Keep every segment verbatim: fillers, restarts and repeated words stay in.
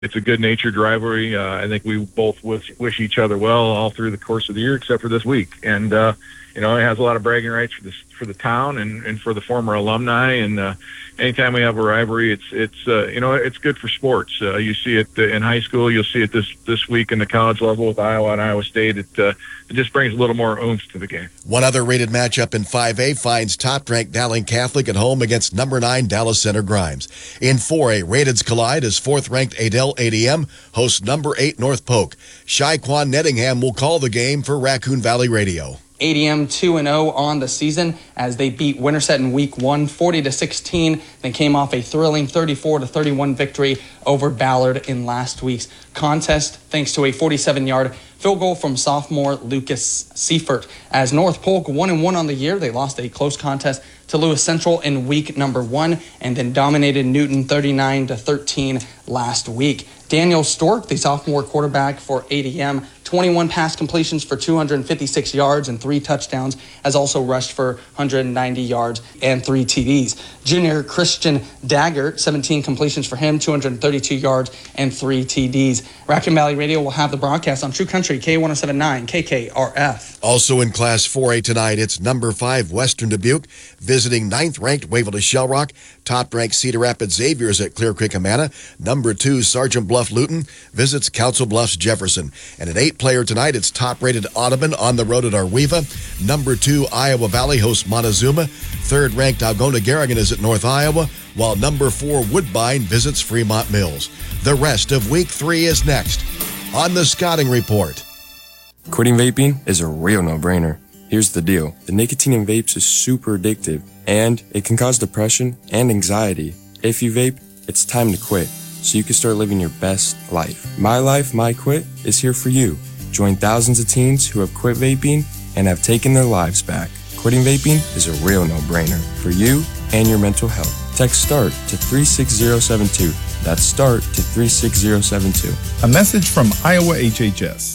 It's a good-natured rivalry. Uh, I think we both wish, wish each other well all through the course of the year, except for this week. And uh, you know, it has a lot of bragging rights for this for the town and, and for the former alumni. And uh, anytime we have a rivalry, it's it's uh, you know it's good for sports. Uh, you see it in high school. You'll see it this this week in the college level with Iowa and Iowa State. It uh, it just brings a little more oomph to the game. One other rated matchup in five A finds top-ranked Dowling Catholic at home against number nine Dallas Center Grimes. In four A, rateds collide as fourth-ranked Adel A D M hosts number eight North Polk. Shaquan Nettingham will call the game for Raccoon Valley Radio. A D M two and oh on the season as they beat Winterset in week one, forty to sixteen. Then came off a thrilling thirty-four to thirty-one victory over Ballard in last week's contest, thanks to a forty-seven-yard field goal from sophomore Lucas Seifert. As North Polk one and one on the year, they lost a close contest to Lewis Central in week number one and then dominated Newton thirty-nine to thirteen last week. Daniel Stork, the sophomore quarterback for A D M, twenty-one pass completions for two hundred fifty-six yards and three touchdowns, has also rushed for one hundred ninety yards and three T Ds. Junior Christian Daggert, seventeen completions for him, two hundred thirty-two yards and three T Ds. Raccoon Valley Radio will have the broadcast on True Country, K one oh seven point nine, K K R F. Also in Class four A tonight, it's number five Western Dubuque visiting ninth-ranked Waverly Shell Rock. Top-ranked Cedar Rapids Xaviers at Clear Creek Amana. Number two Sergeant Bluff Luton visits Council Bluffs Jefferson. And at eight-player tonight, it's top-rated Audubon on the road at Arweva. Number two Iowa Valley hosts Montezuma. Third-ranked Algona Garrigan is at North Iowa, while number four Woodbine visits Fremont Mills. The rest of week three is next on the Scouting Report. Quitting vaping is a real no-brainer. Here's the deal. The nicotine in vapes is super addictive, and it can cause depression and anxiety. If you vape, it's time to quit, so you can start living your best life. My Life, My Quit is here for you. Join thousands of teens who have quit vaping and have taken their lives back. Quitting vaping is a real no-brainer for you and your mental health. Text START to three six zero seven two. That's START to three six zero seven two. A message from Iowa H H S.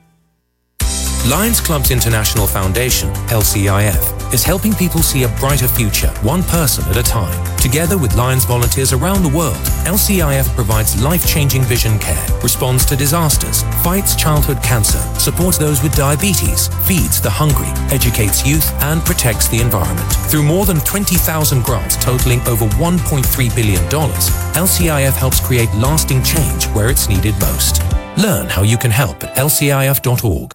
Lions Clubs International Foundation, L C I F, is helping people see a brighter future, one person at a time. Together with Lions volunteers around the world, L C I F provides life-changing vision care, responds to disasters, fights childhood cancer, supports those with diabetes, feeds the hungry, educates youth, and protects the environment. Through more than twenty thousand grants totaling over one point three billion dollars, L C I F helps create lasting change where it's needed most. Learn how you can help at L C I F dot org.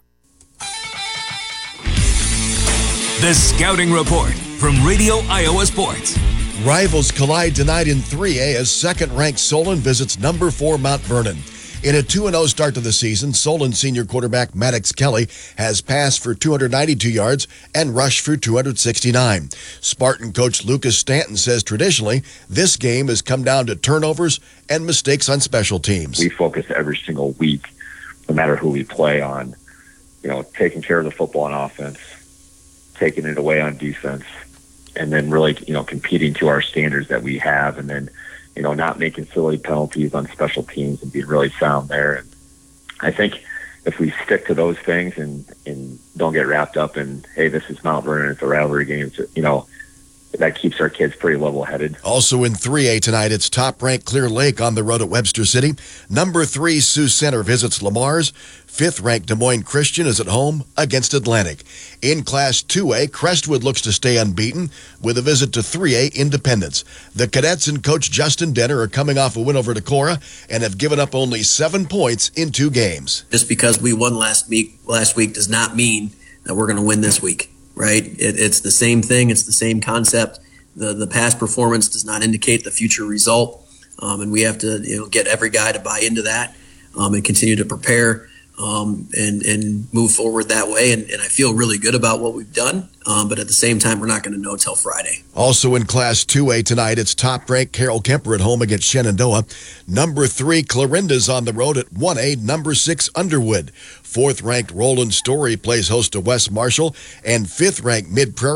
The Scouting Report from Radio Iowa Sports. Rivals collide tonight in three A as second-ranked Solon visits number four Mount Vernon. In a two and oh start to the season, Solon senior quarterback Maddox Kelly has passed for two hundred ninety-two yards and rushed for two hundred sixty-nine. Spartan coach Lucas Stanton says traditionally this game has come down to turnovers and mistakes on special teams. We focus every single week, no matter who we play, on, you know, taking care of the football on offense, taking it away on defense, and then really, you know, competing to our standards that we have, and then, you know, not making silly penalties on special teams and being really sound there. And I think if we stick to those things and, and don't get wrapped up in, hey, this is Mount Vernon, it's a rivalry game, it's, you know, that keeps our kids pretty level-headed. Also in three A tonight, it's top-ranked Clear Lake on the road at Webster City. Number three Sioux Center visits Lamar's. Fifth-ranked Des Moines Christian is at home against Atlantic. In Class two A, Crestwood looks to stay unbeaten with a visit to three A Independence. The Cadets and coach Justin Denner are coming off a win over Decorah and have given up only seven points in two games. Just because we won last week, last week does not mean that we're going to win this week. Right? It, it's the same thing. It's the same concept. The the past performance does not indicate the future result, um, and we have to, you know, get every guy to buy into that um, and continue to prepare um, and and move forward that way. And, and I feel really good about what we've done, um, but at the same time, we're not going to know till Friday. Also in Class two A tonight, it's top-ranked Carroll Kemper at home against Shenandoah. Number three Clarinda's on the road at one A. Number six Underwood. Fourth-ranked Roland Story plays host to West Marshall, and fifth-ranked Mid Prairie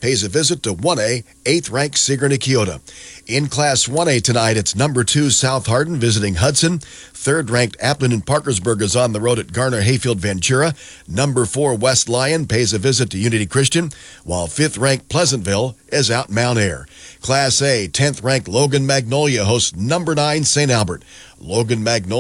pays a visit to one A, eighth-ranked Sigourney-Keota. In Class one A tonight, it's number two South Hardin visiting Hudson. Third-ranked Appleton and Parkersburg is on the road at Garner-Hayfield Ventura. Number four West Lyon pays a visit to Unity Christian, while fifth-ranked Pleasantville is out Mount Ayr. Class A, tenth-ranked Logan Magnolia hosts number nine Saint Albert. Logan Magnolia